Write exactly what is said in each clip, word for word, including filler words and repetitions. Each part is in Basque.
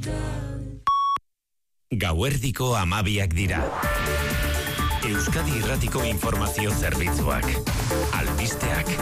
Gauerdiko amabiak dira. Euskadi Irratiko Informazio Zerbitzuak. Albisteak.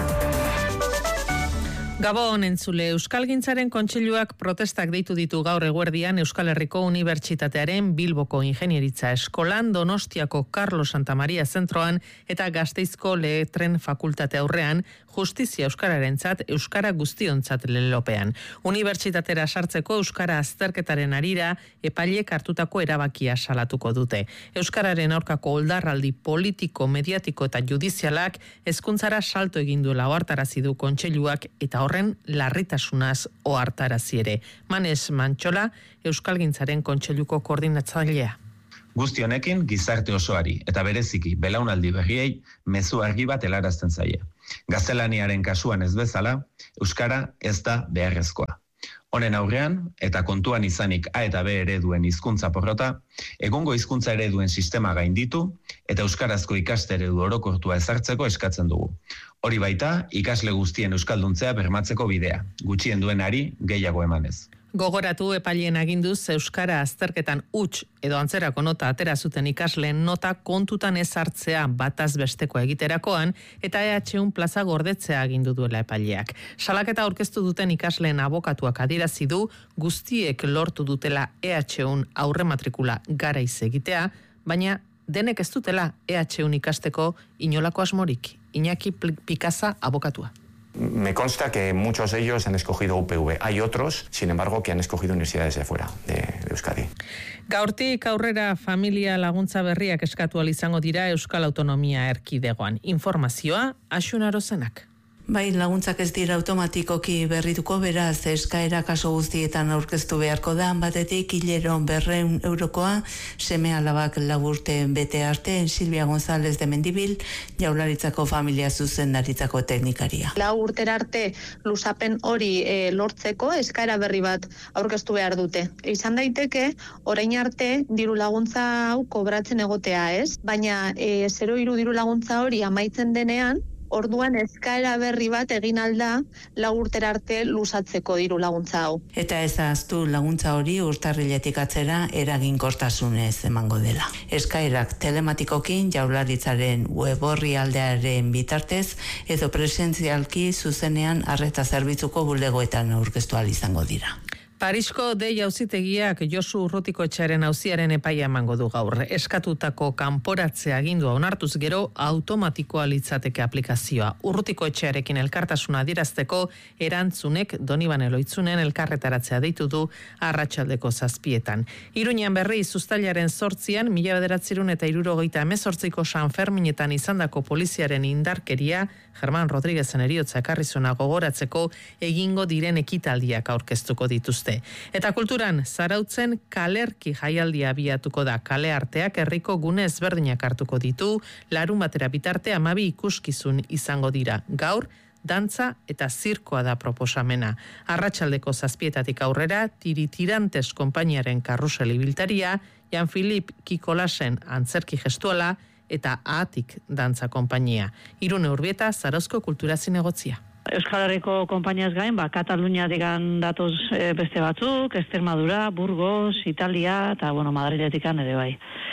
Gabon entzule, Euskalgintzaren Kontseiluak protestak deitu ditu gaur eguerdian Euskal Herriko Unibertsitatearen Bilboko Ingenieritza Eskolan, Donostiako Carlos Santamaria Zentroan eta Gasteizko Letren Fakultate aurrean justizia euskararentzat euskara guztiontzat lelopean. Unibertsitatera sartzeko euskara azterketaren harira epailek hartutako erabakia salatuko dute. Euskararen aurkako oldarraldi politiko, mediatiko eta judizialak hezkuntzara salto egin duela ohartarazi du Kontseiluak eta horren larritasunaz ohartarazi ere. Manes Mantxola, Euskalgintzaren Kontseiluko koordinatzailea. Guzti honekin gizarte osoari eta bereziki belaunaldi berriei mezu argi bat helarazten zaie. Gaztelaniaren kasuan ez bezala, euskara ez da beharrezkoa. Honen aurrean, eta kontuan izanik A eta B ereduen hizkuntza porrota, egongo hizkuntza ereduen sistema gainditu eta euskarazko ikaste eredu orokortua ezartzeko eskatzen dugu. Hori baita, ikasle guztien euskalduntzea bermatzeko bidea, gutxien duenari gehiago emanez. Gogoratu epaileen aginduz euskara azterketan huts edo antzerako nota atera zuten ikasleen nota kontutan ez hartzea bataz besteko egiterakoan eta E H un plaza gordetzea agindu duela epaileak. Salaketa aurkeztu duten ikasleen abokatuak adierazi du guztiek lortu dutela E H un aurrematrikula garaiz egitea, baina denek ez dutela E H un ikasteko inolako asmorik. Iñaki Pikaza, abokatua. Me consta que muchos de ellos han escogido U P V. Hay otros, sin embargo, que han escogido universidades de fuera, de, de Euskadi. Gaurtik aurrera familia laguntza berriak eskatu ahal izango dira Euskal Autonomia Erkidegoan. Informazioa, Axun Arozenak. Bai, laguntzak ez dira automatikoki berrituko, beraz, eskaera kaso guztietan aurkeztu beharko da, batetik hileron berreun eurokoa, seme alabak laburte bete arte, Silvia González de Mendibil, Jaurlaritzako familia zuzendaritzako teknikaria. Lau urtera arte luzapen hori e, lortzeko eskaera berri bat aurkeztu behar dute. Izan daiteke, orain arte diru laguntza hau kobratzen egotea, ez? Baina e, zero hiru diru laguntza hori amaitzen denean, orduan eskaera berri bat egin alda lau urtera arte luzatzeko diru laguntza hau. Eta ez ahaztu laguntza hori urtarriletik atzera eraginkortasunez emango dela. Eskaerak telematikokin Jaurlaritzaren web orrialdearen bitartez edo presentzialki zuzenean arreta zerbitzuko bulegoetan aurkeztu ahal izango dira. Parisko Dei auzitegiak Josu Urrutikoetxearen auziaren epaia emango du gaur. Eskatutako kanporatzea agindua onartuz gero automatikoa litzateke aplikazioa. Urrutikoetxearekin elkartasuna adierazteko erantzunek Donibane Loitzunen elkarretaratzea deitu du arratsaldeko zazpietan. Iruñean berri uztailaren zortzian, mila bederatzirun eta hirurogeita hemezortziko San Ferminetan izandako poliziaren indarkeria Germán Rodríguezen heriotza ekarri zuena gogoratzeko egingo diren ekitaldiak aurkeztuko dituzte. Eta kulturan, Zarautzen kalerki jaialdia abiatuko da. Kale arteak herriko gune ezberdinak hartuko ditu, larun batera bitarte hamabi ikuskizun izango dira. Gaur, dantza eta zirkoa da proposamena. Arratsaldeko zazpietatik aurrera, Tiritirantes konpainiaren karrusel ibiltaria, Jan-Filip Kikolasen antzerki gestuala eta Ahatik dantza konpainia. Irune Urbieta, Zarauzko kultura zinegotzia. Euskal Herriko konpainiaz gain, ba, Kataluniatik datoz e, beste batzuk, Extremadura, Burgos, Italia, eta, bueno, Madriletik ere bai.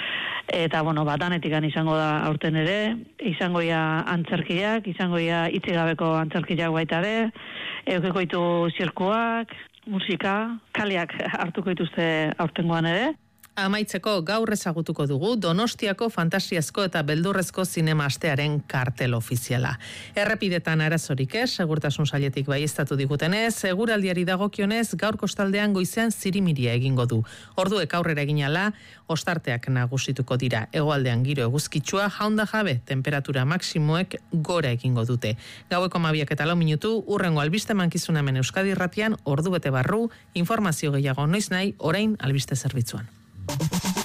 Eta, bueno, batanetik izango da aurten ere, izango ia antzerkiak, izango ia itzigabeko antzerkiak baita ere, eukeko ditu zirkuak, musika, kaleak hartuko dituzte aurtengoan ere. Amaitzeko gaur ezagutuko dugu Donostiako fantasiazko eta beldurrezko zinema astearen kartel ofiziala. Errepidetan arazorik ez, segurtasun sailetik baieztatu digutenez, seguraldiari dagokionez gaur kostaldean goizean zirimiria egingo du. Orduek aurrera eginala, ostarteak nagusituko dira. Hegoaldean giro eguzkitsua, jaunda jabe, temperatura maksimoek gora egingo dute. Gaueko hamabiak eta lau minutu, urrengo albiste mankizuna hemen Euskadi Irratian, ordu bete barru, informazio gehiago noiz nahi, orain albiste zerbitzuan.